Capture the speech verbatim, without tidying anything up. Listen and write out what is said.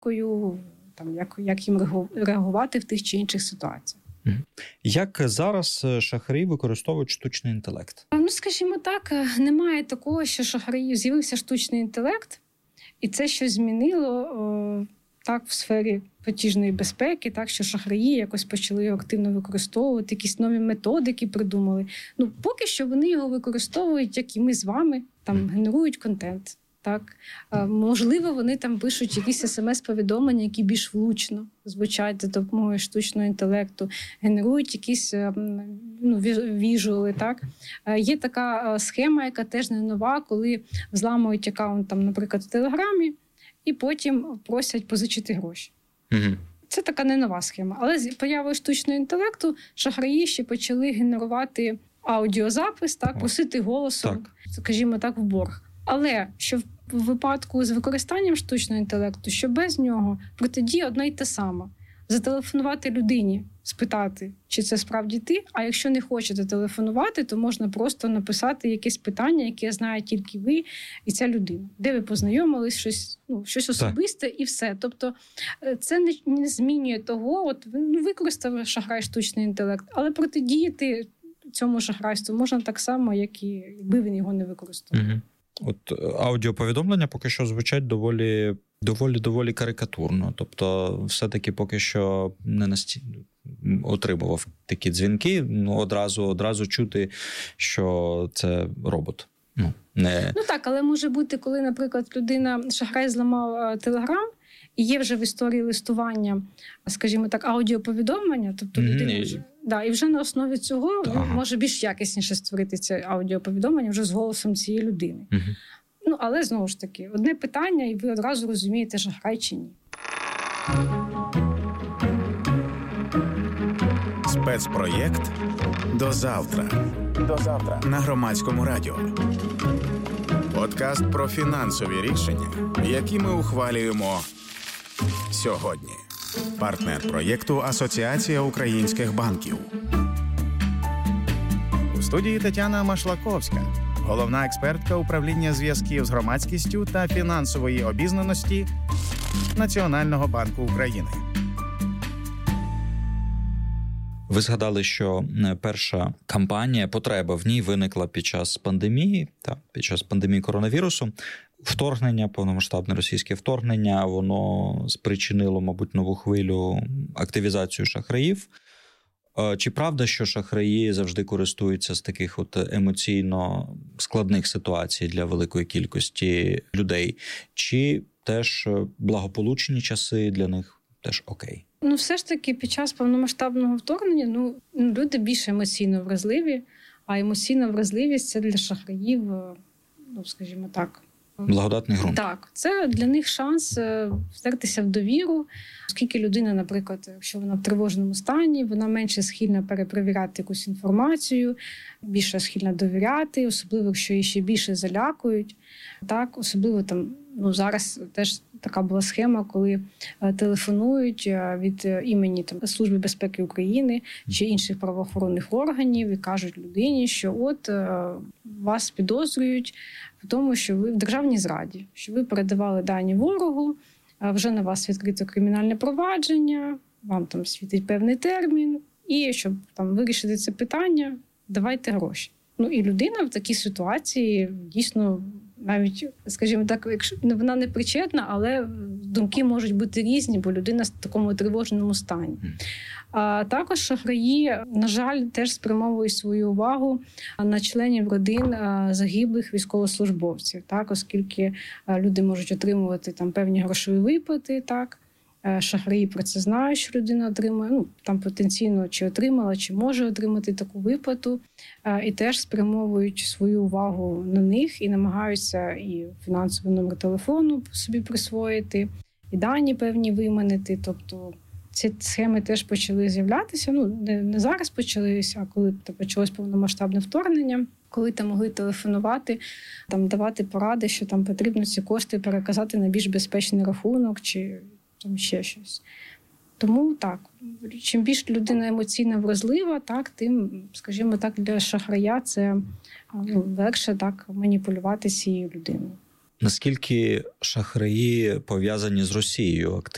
там, як, як їм реагувати в тих чи інших ситуаціях. Як зараз шахраї використовують штучний інтелект? Ну, скажімо так, немає такого, що шахраїв з'явився штучний інтелект, і це щось змінило о, так в сфері платіжної безпеки, так що шахраї якось почали його активно використовувати, якісь нові методики придумали. Ну, поки що вони його використовують, як і ми з вами, там генерують контент. Так, можливо, вони там пишуть якісь смс-повідомлення, які більш влучно звучать за допомогою штучного інтелекту, генерують якісь ну, віжуали. Так, є така схема, яка теж не нова, коли взламують акаунт, там, наприклад, в Телеграмі, і потім просять позичити гроші. Угу. Це така не нова схема. Але з появою штучного інтелекту шахраї ще почали генерувати аудіозапис, так, просити голосом, так, скажімо так, в борг. Але що в випадку з використанням штучного інтелекту, що без нього протидія одна й та сама. Зателефонувати людині, спитати, чи це справді ти, а якщо не хочете телефонувати, то можна просто написати якесь питання, яке знає тільки ви і ця людина. Де ви познайомились, щось, ну, щось особисте і все. Тобто це не, не змінює того, от ну, використав шахрай штучний інтелект, але протидіяти цьому шахрайству можна так само, як і якби він його не використовував. Угу. От аудіоповідомлення поки що звучать доволі, доволі, доволі карикатурно. Тобто, все-таки поки що не настільки отримував такі дзвінки, ну, одразу, одразу чути, що це робот. Ну, не... ну так, але може бути, коли, наприклад, людина, шахрай зламав Телеграм, і є вже в історії листування, скажімо так, аудіоповідомлення, тобто людина mm-hmm. вже, да, і вже на основі цього ага. може більш якісніше створити це аудіоповідомлення вже з голосом цієї людини. Mm-hmm. Ну, але, знову ж таки, одне питання, і ви одразу розумієте, шахрай чи ні. Спецпроєкт «До завтра». До завтра. На Громадському радіо. Подкаст про фінансові рішення, які ми ухвалюємо сьогодні. Партнер проєкту «Асоціація українських банків». У студії Тетяна Машлаковська, головна експертка управління зв'язків з громадськістю та фінансової обізнаності Національного банку України. Ви згадали, що перша кампанія, потреба в ній виникла під час пандемії, та, під час пандемії коронавірусу. Вторгнення, повномасштабне російське вторгнення, воно спричинило, мабуть, нову хвилю активізацію шахраїв. Чи правда, що шахраї завжди користуються з таких от емоційно складних ситуацій для великої кількості людей? Чи теж благополучні часи для них теж окей? Ну, все ж таки, під час повномасштабного вторгнення ну, люди більш емоційно вразливі, а емоційна вразливість – це для шахраїв, ну, скажімо так, благодатний ґрунт. Так, це для них шанс втертися в довіру, оскільки людина, наприклад, якщо вона в тривожному стані, вона менше схильна перепровіряти якусь інформацію, більше схильна довіряти, особливо, якщо її ще більше залякують. Так, особливо там, ну, зараз теж така була схема, коли телефонують від імені там Служби безпеки України чи інших правоохоронних органів і кажуть людині, що от вас підозрюють в тому, що ви в державній зраді, що ви передавали дані ворогу, вже на вас відкрито кримінальне провадження, вам там світить певний термін, і щоб там вирішити це питання, давайте гроші. Ну і людина в такій ситуації дійсно навіть, скажімо так, якщо вона не причетна, але думки можуть бути різні, бо людина в такому тривожному стані. А також шахраї, на жаль, теж спрямовують свою увагу на членів родин загиблих військовослужбовців, так, оскільки люди можуть отримувати там певні грошові виплати, так. Шахраї про це знають, що людина отримує, ну, там потенційно чи отримала, чи може отримати таку виплату, і теж спрямовують свою увагу на них і намагаються і фінансовий номер телефону собі присвоїти, і дані певні виманити. Тобто ці схеми теж почали з'являтися, ну, не, не зараз почалися, а коли почалось повномасштабне вторгнення, коли там могли телефонувати, там давати поради, що там потрібно ці кошти переказати на більш безпечний рахунок, чи там ще щось. Тому так, чим більше людина емоційно вразлива, так, тим, скажімо так, для шахрая це ну, легше так маніпулювати цією людиною. Наскільки шахраї пов'язані з Росією активно?